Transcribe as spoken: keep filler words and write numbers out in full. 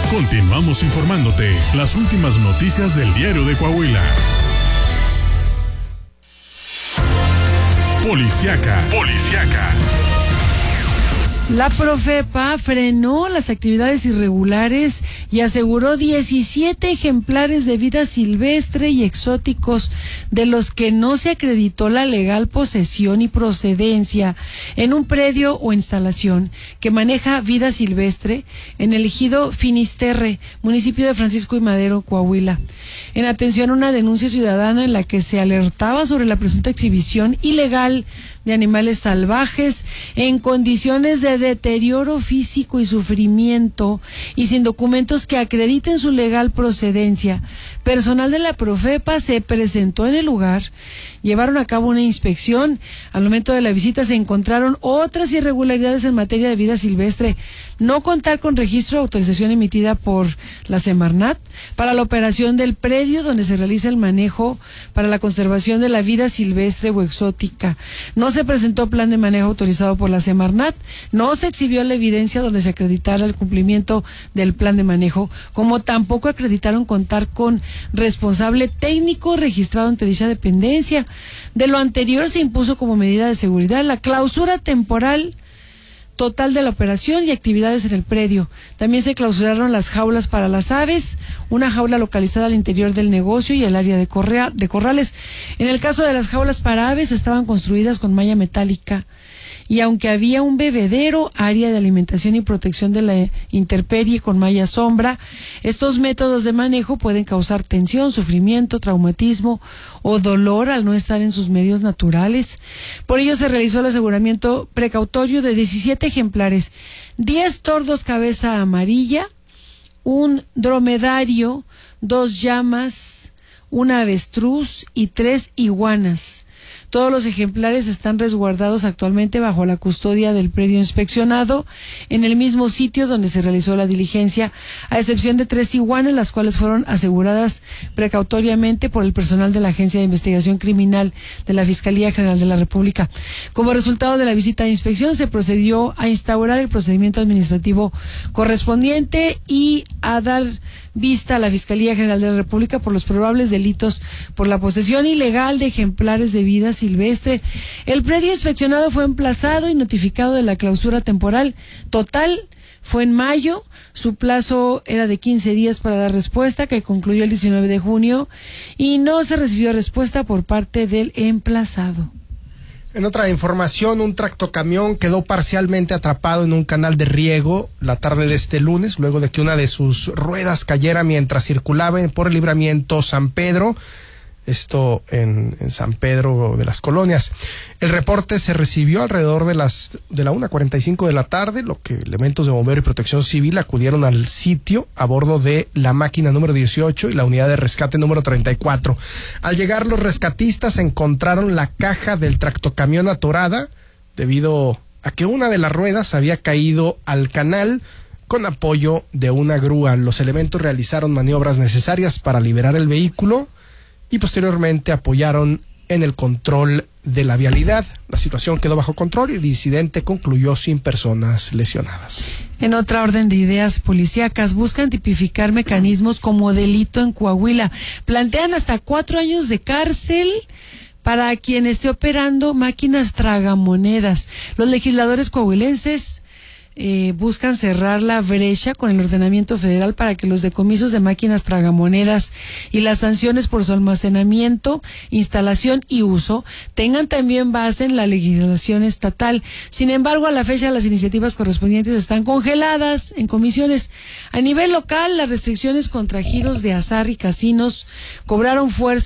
Continuamos informándote las últimas noticias del Diario de Coahuila. Policiaca. Policiaca. La Profepa frenó las actividades irregulares y aseguró diecisiete ejemplares de vida silvestre y exóticos de los que no se acreditó la legal posesión y procedencia en un predio o instalación que maneja vida silvestre en el ejido Finisterre, municipio de Francisco y Madero, Coahuila, en atención a una denuncia ciudadana en la que se alertaba sobre la presunta exhibición ilegal de animales salvajes en condiciones de deterioro físico y sufrimiento y sin documentos que acrediten su legal procedencia. Personal de la Profepa se presentó en el lugar, llevaron a cabo una inspección. Al momento de la visita se encontraron otras irregularidades en materia de vida silvestre: no contar con registro o autorización emitida por la Semarnat para la operación del predio donde se realiza el manejo para la conservación de la vida silvestre o exótica. No se presentó plan de manejo autorizado por la Semarnat, no se exhibió la evidencia donde se acreditara el cumplimiento del plan de manejo, como tampoco acreditaron contar con responsable técnico registrado ante dicha dependencia. De lo anterior se impuso como medida de seguridad la clausura temporal total de la operación y actividades en el predio. También se clausuraron las jaulas para las aves, una jaula localizada al interior del negocio y el área de, correa, de corrales. En el caso de las jaulas para aves, estaban construidas con malla metálica, y aunque había un bebedero, área de alimentación y protección de la intemperie con malla sombra, estos métodos de manejo pueden causar tensión, sufrimiento, traumatismo o dolor al no estar en sus medios naturales. Por ello se realizó el aseguramiento precautorio de diecisiete ejemplares, diez tordos cabeza amarilla, un dromedario, dos llamas, un avestruz y tres iguanas. Todos los ejemplares están resguardados actualmente bajo la custodia del predio inspeccionado, en el mismo sitio donde se realizó la diligencia, a excepción de tres iguanas, las cuales fueron aseguradas precautoriamente por el personal de la Agencia de Investigación Criminal de la Fiscalía General de la República. Como resultado de la visita de inspección, se procedió a instaurar el procedimiento administrativo correspondiente y a dar vista a la Fiscalía General de la República por los probables delitos por la posesión ilegal de ejemplares de vida silvestre. El predio inspeccionado fue emplazado y notificado de la clausura temporal total. Fue en mayo, su plazo era de quince días para dar respuesta, que concluyó el diecinueve de junio, y no se recibió respuesta por parte del emplazado. En otra información, un tractocamión quedó parcialmente atrapado en un canal de riego la tarde de este lunes, luego de que una de sus ruedas cayera mientras circulaba por el libramiento San Pedro, esto en, en San Pedro de las Colonias. El reporte se recibió alrededor de las de la una cuarenta y cinco de la tarde, lo que elementos de bombero y protección civil acudieron al sitio a bordo de la máquina número dieciocho y la unidad de rescate número treinta y cuatro. Al llegar, los rescatistas encontraron la caja del tractocamión atorada debido a que una de las ruedas había caído al canal con apoyo de una grúa. Los elementos realizaron maniobras necesarias para liberar el vehículo y posteriormente apoyaron en el control de la vialidad. La situación quedó bajo control y el incidente concluyó sin personas lesionadas. En otra orden de ideas policíacas, buscan tipificar mecanismos como delito en Coahuila. Plantean hasta cuatro años de cárcel para quien esté operando máquinas tragamonedas. Los legisladores coahuilenses Eh, buscan cerrar la brecha con el ordenamiento federal para que los decomisos de máquinas tragamonedas y las sanciones por su almacenamiento, instalación y uso tengan también base en la legislación estatal. Sin embargo, a la fecha las iniciativas correspondientes están congeladas en comisiones. A nivel local, las restricciones contra giros de azar y casinos cobraron fuerza